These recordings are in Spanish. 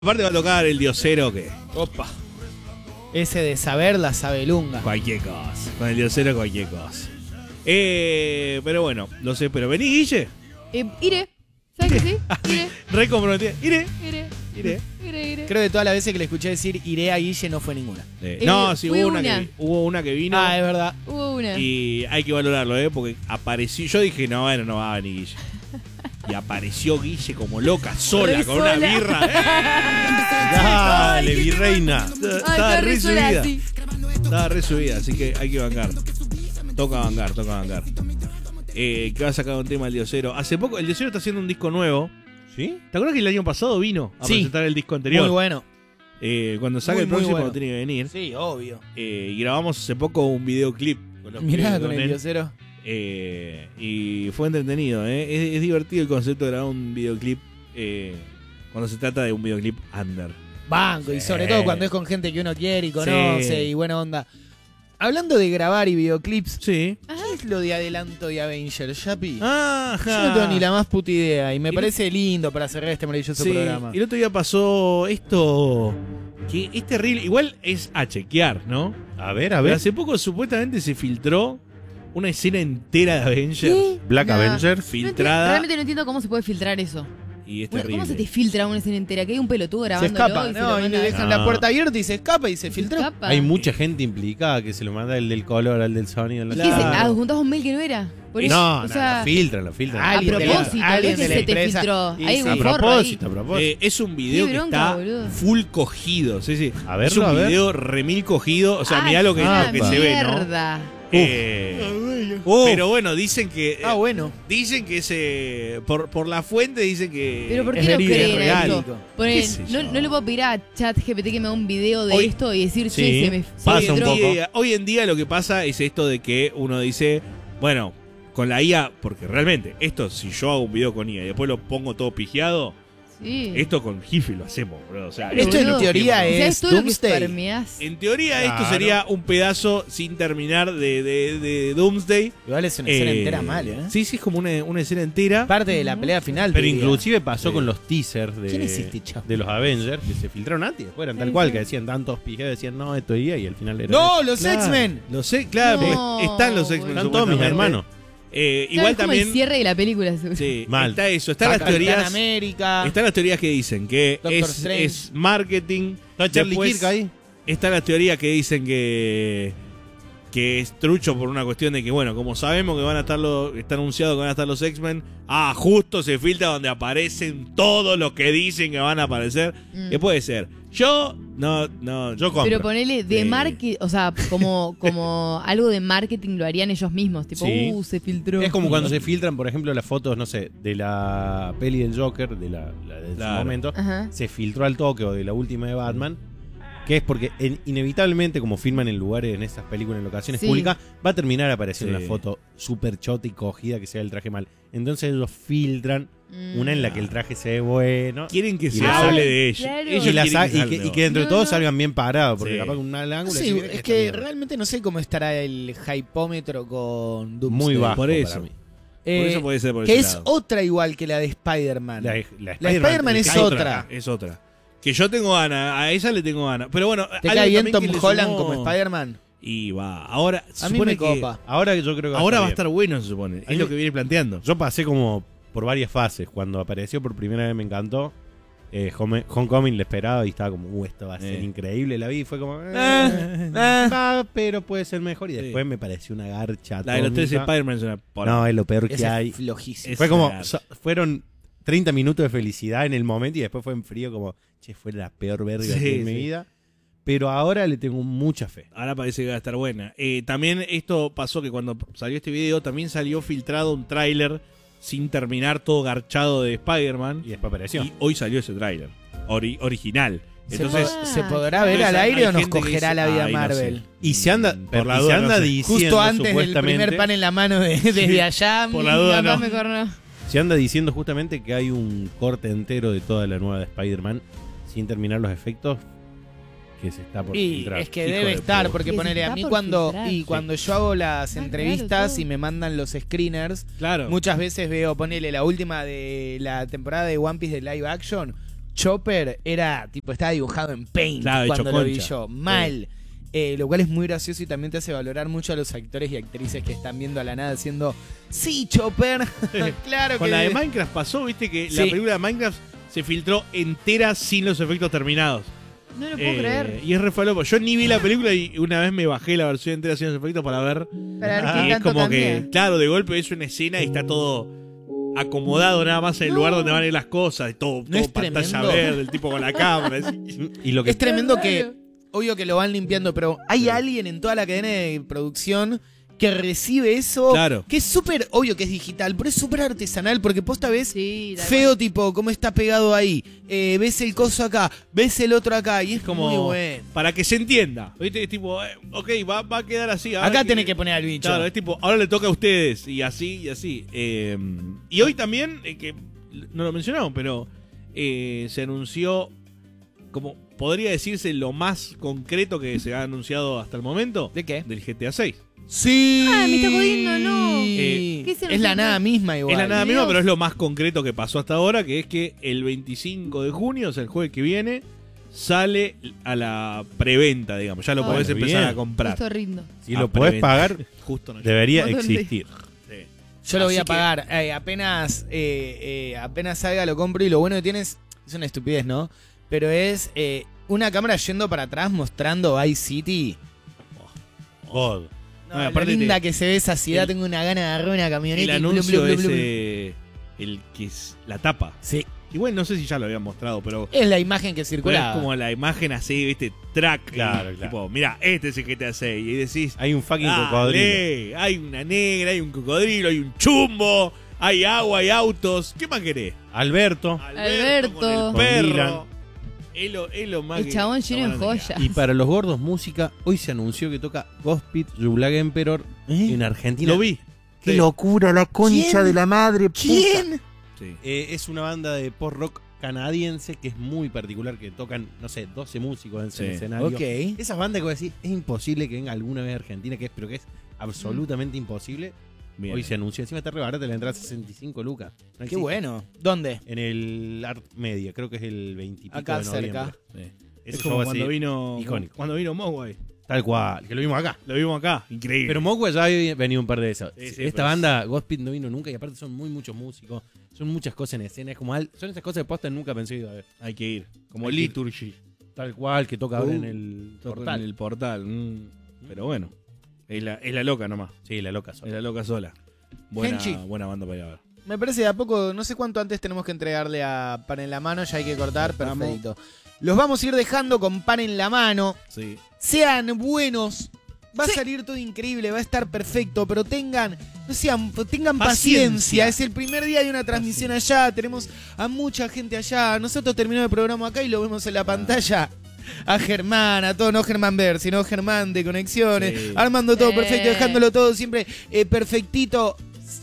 Aparte va a tocar el diosero que... Opa. Ese de saber la sabelunga. Cualquier cosa. Con el diosero cualquier cosa. Pero bueno, no sé, pero vení, Guille. Iré. ¿Sabes que sí? Iré. Re comprometido. Iré. Iré. Creo que todas las veces que le escuché decir iré a Guille no fue ninguna. No, sí, fui hubo una que vino. Ah, es verdad. Hubo una. Y hay que valorarlo, porque apareció. Yo dije, no, bueno, no va a venir Guille. Y apareció Guille como loca, sola, Re con sola. una birra. Dale, virreina. Estaba re sola subida. así. Estaba re subida, así que hay que bancar. Toca bancar. Que va a sacar un tema el diosero. Hace poco, el diosero está haciendo un disco nuevo. ¿Sí? ¿Te acuerdas que el año pasado vino a Sí. presentar el disco anterior? Muy bueno. Cuando saque Muy, el muy próximo bueno. tiene que venir. Sí, obvio. Y grabamos hace poco un videoclip con los Mirá pibes, con el él. diosero. Y fue entretenido, es divertido el concepto de grabar un videoclip cuando se trata de un videoclip under. Banco, y sobre Sí. todo cuando es con gente que uno quiere y conoce Sí. y buena onda. Hablando de grabar y videoclips, Sí. ¿qué es lo de adelanto de Avengers, Yapi? Ajá. Yo no tengo ni la más puta idea y me Y parece lindo para cerrar este maravilloso Sí, programa. y el otro día pasó esto que es terrible. Igual es a chequear, ¿no? A ver, a Pero ver. hace poco supuestamente se filtró una escena entera de Avengers ¿Qué? Black Nah. Avengers. filtrada. Realmente no entiendo cómo se puede filtrar eso. Y es ¿Cómo terrible. se te filtra una escena entera? Que hay un pelotudo Se grabándolo escapa, y se no, lo y manda le a- dejan No. la puerta abierta y se escapa y se filtró. escapa. Hay mucha gente implicada que se lo manda el del color, al del sonido. ¿Y la- qué se Claro. adjuntás un mail que no era? Por eso, No, o no, sea, lo filtran, lo filtran. a Alguien de la- propósito, alguien no es de que la se te empresa. filtró. Y Hay sí. un A forro propósito, ahí. a propósito. Es un video Qué que bronca, está boludo. full cogido. Sí. A verlo, es un a ver. video remil cogido. O sea, Ay, mirá lo que una se ve, ¿no? mierda. Pero bueno, dicen que. Bueno. Dicen que ese. Por la fuente dicen que. Pero ¿por Es qué no verídico, creen es real. esto? Poner, ¿Qué sé yo? no le puedo pedir a ChatGPT que me haga un video de Hoy- esto y decir, Sí, che, se me pasa un filtró. poco. Hoy en día lo que pasa es esto de que uno dice, bueno, con la IA, porque realmente, esto si yo hago un video con IA y después lo pongo todo pigiado, Sí. esto con Jiffy lo hacemos, bro. O sea, Esto en Boludo. teoría O sea, es todo lo que Doomsday. spermeás. en teoría esto Claro. sería un pedazo sin terminar de Doomsday. Igual es una escena entera mal, ¿eh? Sí, es como una escena entera. Parte de la pelea final. Pero te diría. inclusive pasó Sí. con los teasers ¿Quién es este de, chavo? de los Avengers que se filtraron antes. Después eran tal Sí, cual, sí. que decían tantos pijados, decían no, esto es IA y al final era. ¡No, los Claro, X-Men! Lo sé, claro, No, porque están los X-Men. Están todos mis supuestamente. hermanos. Igual Es como también. el cierre de la película. Sí, Mal. está eso. Están las Capitán teorías. América. Están las teorías que dicen que Doctor Strange. es marketing. Está Charlie Después Kirk ahí. están las teorías que dicen que es trucho por una cuestión de que, bueno, como sabemos que van a estar está anunciado que van a estar los X-Men, justo se filtra donde aparecen todos los que dicen que van a aparecer. Que puede ser. Yo Yo compro. Pero ponele de Sí. marketing, o sea, como algo de marketing lo harían ellos mismos. Tipo, Sí. se filtró. Es como cuando se filtran, por ejemplo, las fotos, no sé, de la peli del Joker, de la de Claro. su momento, Ajá. se filtró al toque o de la última de Batman, que es porque inevitablemente, como filman en lugares, en esas películas, en locaciones Sí. públicas, va a terminar apareciendo Sí. una foto súper chota y cogida que sea el traje mal. Entonces ellos filtran una en la que el traje se ve bueno. quieren que Y se la- hable de ellos. claro. Ellos Y, la quieren sa- que y salga. que dentro de No, todo no. salgan bien parados, porque Sí. capaz con un mal ángulo. Sí, se ve que es esta que mierda. realmente no sé cómo estará el hypómetro con Doomsday. Muy bajo Por eso. para mí. Por eso puede ser por que ese es lado. otra igual que la de Spider-Man. La Spider-Man es otra. Es otra. Que yo tengo ganas, a esa le tengo ganas. Pero bueno, ¿Te algo cae bien también Tom que le Holland sumó- como Spider-Man? Y va, ahora se A mí supone me que copa. Ahora yo creo que ahora va a bien. estar bueno, se supone. A Es mí- lo que viene planteando. Yo pasé como por varias fases. Cuando apareció por primera vez me encantó. Homecoming le esperaba y estaba como, esto va a ser increíble. La vi y fue como, pero puede ser mejor. Y Sí. después me pareció una garcha. La de los tres atómica. Spider-Man es una porra. No, es lo peor que Ese hay. es flojísimo. Es Fue como, una garcha. fueron 30 minutos de felicidad en el momento y después fue en frío como, che, fue la peor verga Sí, de mi sí. vida. Pero ahora le tengo mucha fe. Ahora parece que va a estar buena. También esto pasó que cuando salió este video también salió filtrado un tráiler sin terminar, todo garchado de Spider-Man. Y después apareció. Y hoy salió ese tráiler. Original. ¿Se, Entonces, ¿Se podrá ver entonces al aire hay o nos gente que cogerá dice, la vida "Ay, no Marvel? sé". Y se anda, Por la y duda, se anda no sé. diciendo Justo antes del supuestamente, primer pan en la mano desde allá. Por la duda, Capaz no. mejor no. se anda diciendo justamente que hay un corte entero de toda la nueva de Spider-Man sin terminar los efectos que se está por Y filtrar. es que Hijo debe de estar, puta. porque Que se ponele a está mí por cuando filtrar. y cuando yo hago las claro, entrevistas todo. y me mandan los screeners, claro. muchas veces veo, ponele la última de la temporada de One Piece de live action, Chopper era, tipo, estaba dibujado en Paint Claro, hecho cuando lo vi concha. yo. Mal. Lo cual es muy gracioso y también te hace valorar mucho a los actores y actrices que están viendo a la nada haciendo sí, Chopper. Claro Con que la de Minecraft pasó, viste que la Sí. película de Minecraft se filtró entera sin los efectos terminados. No lo puedo creer. Y es re falopa. Yo ni vi la película y una vez me bajé la versión entera sin los efectos para ver. Para ver qué Y es tanto como cambia. que, claro, de golpe es una escena y está todo acomodado nada más en el lugar donde van a ir las cosas. Todo, ¿No es pantalla tremendo? verde, el tipo con la cámara. así. Y lo que es tremendo que, obvio que lo van limpiando, pero hay alguien en toda la cadena de producción que recibe eso, Claro. que es súper, obvio que es digital, pero es súper artesanal, porque posta ves Sí, tal feo, tipo, cómo está pegado ahí, ves el coso acá, ves el otro acá, y es Como muy bueno. para que se entienda. ¿Viste? Es tipo, ok, va a quedar así. ahora Acá tenés que poner al bicho. Claro, es tipo, ahora le toca a ustedes. Y así, y así. Y hoy también, que no lo mencionamos, pero se anunció, como podría decirse, lo más concreto que se ha anunciado hasta el momento. ¿De qué? Del GTA 6. Sí. Ah, me está jodiendo, no. ¿Qué se es la nos- nada misma igual. Es la nada Dios. misma, pero es lo más concreto que pasó hasta ahora, que es que el 25 de junio, o sea, el jueves que viene, sale a la preventa, digamos. Ya lo Ah, podés bueno, empezar bien. a comprar. Esto rindo. si Ah, lo podés preventa. pagar, Justo no. debería ¿Dónde? existir. Sí. Yo lo voy Así a que- pagar. Apenas salga lo compro y lo bueno que tienes es una estupidez, ¿no? Pero es una cámara yendo para atrás mostrando Vice City. God. No, No, y lo aparte linda te- que se ve esa ciudad. el- Tengo una gana de agarrar una camioneta El y blum, anuncio blum, es blum, blum. el que es la tapa. Sí, Igual no sé si ya lo habían mostrado, pero es la imagen que pero circula. es como la imagen así, viste, track. Claro, y claro. Tipo, mira, este es el GTA 6. Y decís, Hay un fucking cocodrilo. dale, hay una negra, hay un cocodrilo, hay un chumbo, hay agua, hay autos. ¿Qué más querés? Alberto. Alberto. Con el Con perro. Dylan. Es lo más El que- chabón lleno de lo van a joyas. negar. Y para los gordos música, hoy se anunció que toca Gospit, You Black Emperor en Argentina. Lo vi. ¡Qué Sí. locura, la concha ¿Quién? de la madre! ¿Quién? Sí. Es una banda de post-rock canadiense que es muy particular, que tocan, no sé, 12 músicos en el Sí. escenario. Ok. Esas bandas que vos decís, es imposible que venga alguna vez a Argentina, pero que es absolutamente imposible. Bien. Hoy se anunció, encima está re barata, le entrada 65 lucas. No Qué existe. bueno. ¿Dónde? En el Art Media, creo que es el 20 y pico Acá de noviembre. cerca. Sí. Ese Es como show cuando así, vino icónico. Cuando vino Mogwai. Tal cual, que lo vimos acá. Lo vimos acá. Increíble. Pero Mogwai ya había venido un par de esas. Sí, sí, Esta pero banda, Gospit, no vino nunca y aparte son muchos músicos, son muchas cosas en escena. Es como son esas cosas de posta que nunca pensé que iba a ver. hay que ir. Como Hay que ir. Liturgy. Tal cual, que toca ahora en el Toca portal. En el portal. Pero bueno. Es la loca nomás. Sí, la loca Es sola. la loca sola. Buena Genchi. banda para ir a ver. Me parece de a poco, no sé cuánto antes tenemos que entregarle a Pan en la mano, ya hay que cortar, Vamos. perfecto. Los vamos a ir dejando con Pan en la mano. Sí. Sean buenos. Va a salir todo increíble, va a estar perfecto, pero tengan paciencia. Paciencia. Es el primer día de una transmisión allá, tenemos a mucha gente allá. Nosotros terminamos el programa acá y lo vemos en la pantalla. A Germán, a todo, no Germán Ver, sino Germán de Conexiones, Sí. armando todo perfecto, dejándolo todo siempre perfectito.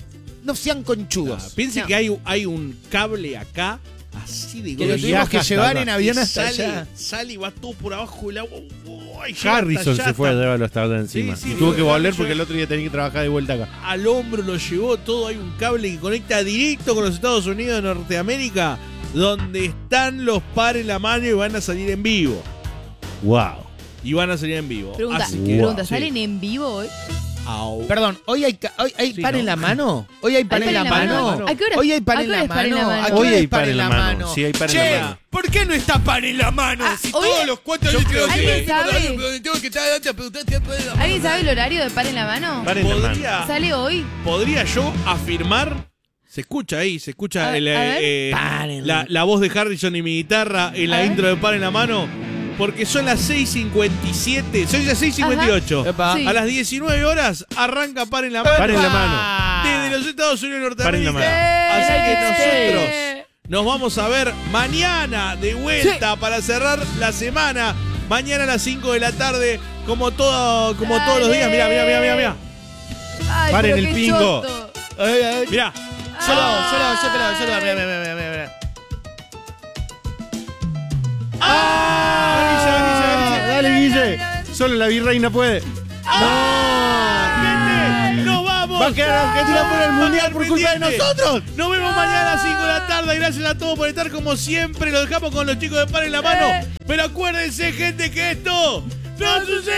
No sean conchudos. Piense No. que hay un cable acá, así de Que lo grueso. tuvimos que hasta llevar acá. en avión Y hasta allá. sale y va todo por abajo del agua. Ay, llega Harrison hasta allá, se fue a hasta llevarlo hasta allá encima. Sí, sí, y tuvo que volver Harrison- porque el otro día tenía que trabajar de vuelta acá. al hombro, lo llevó todo. Hay un cable que conecta directo con los Estados Unidos de Norteamérica, donde están los pares en la mano y van a salir en vivo. ¡Wow! Y van a salir en vivo. Pregunta, Así que, pregunta, sí. ¿salen en vivo hoy? Au. Perdón, ¿hoy hay Sí, pan ¿no? en la mano? ¿Hoy hay pan ¿Hay en la mano? ¿A qué hora? Hoy hay pan ¿A en qué hora la es pan en la mano. mano? ¿A qué Hoy hora hay es pan en la mano? Sí, hay pan en Che, la mano. ¿por qué no está pan en la mano? Si hoy- todos los 4 Yo creo que- ¿Alguien sabe? tengo que estar antes a preguntarte pan en la mano. ¿Alguien sabe el horario de pan en la mano? Pan en la mano. ¿Sale hoy? ¿Podría yo afirmar? Se escucha ahí, se escucha A ver. Pan en la voz de Harrison y mi guitarra en la A ver. intro de Pan en la mano. Porque son las 6:57, son las 6:58. Epa. Sí. A las 19 horas arranca Pan en la mano. Pan en la mano. Desde los Estados Unidos de Pan en la Norteamérica. mano. Así que ¡Eh! nosotros nos vamos a ver mañana de vuelta para cerrar la semana. Mañana a las 5 de la tarde, como todos los días. Mirá. Ay, Paren pero el qué pingo. choto. Ay, ay. Mirá. Yo lo hago. Mirá. Dale, Guille. Solo la virreina puede. ¡Gente! ¡Nos vamos! vamos. Va a quedar Argentina fuera del mundial por culpa de nosotros. Nos vemos mañana a las 5 de la tarde. Gracias a todos por estar como siempre. Lo dejamos con los chicos de Par en la Mano. Pero acuérdense, gente, que esto no sucede.